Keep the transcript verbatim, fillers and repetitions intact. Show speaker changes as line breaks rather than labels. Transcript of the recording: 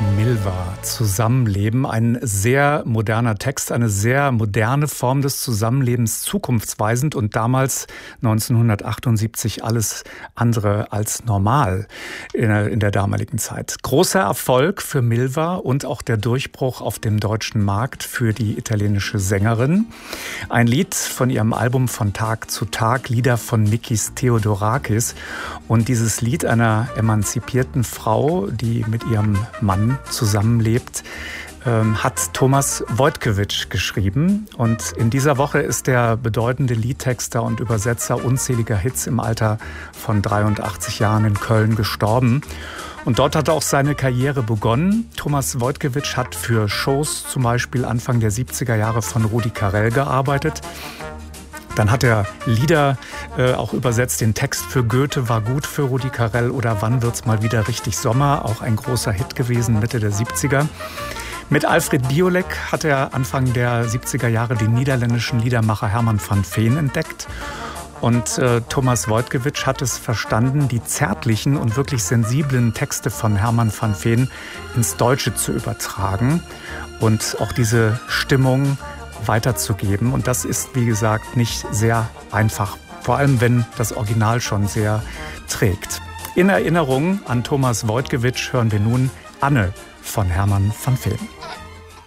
Milva, Zusammenleben, ein sehr moderner Text, eine sehr moderne Form des Zusammenlebens, zukunftsweisend und damals neunzehnhundertachtundsiebzig alles andere als normal in der damaligen Zeit. Großer Erfolg für Milva und auch der Durchbruch auf dem deutschen Markt für die italienische Sängerin. Ein Lied von ihrem Album Von Tag zu Tag, Lieder von Mikis Theodorakis. Und dieses Lied einer emanzipierten Frau, die mit ihrem Mann zusammenlebt, hat Thomas Wojtkiewicz geschrieben. Und in dieser Woche ist der bedeutende Liedtexter und Übersetzer unzähliger Hits im Alter von dreiundachtzig Jahren in Köln gestorben. Und dort hat auch seine Karriere begonnen. Thomas Wojtkiewicz hat für Shows zum Beispiel Anfang der siebziger Jahre von Rudi Carrell gearbeitet. Dann hat er Lieder äh, auch übersetzt. Den Text für Goethe war gut für Rudi Carrell oder Wann wird's mal wieder richtig Sommer? Auch ein großer Hit gewesen, Mitte der siebziger. Mit Alfred Biolek hat er Anfang der siebziger Jahre den niederländischen Liedermacher Herman van Veen entdeckt. Und äh, Thomas Wojtkiewicz hat es verstanden, die zärtlichen und wirklich sensiblen Texte von Herman van Veen ins Deutsche zu übertragen und auch diese Stimmung weiterzugeben. Und das ist, wie gesagt, nicht sehr einfach. Vor allem, wenn das Original schon sehr trägt. In Erinnerung an Thomas Wojtkiewicz hören wir nun Anne von Herman van Veen.